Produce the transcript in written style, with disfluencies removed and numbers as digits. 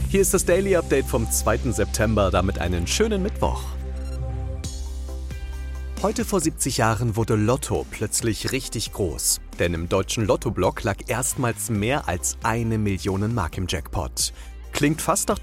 Hier ist das Daily Update vom 2. September, damit einen schönen Mittwoch. Heute vor 70 Jahren wurde Lotto plötzlich richtig groß. Denn im deutschen Lotto-Block lag erstmals mehr als 1 Million Mark im Jackpot. Klingt fast nach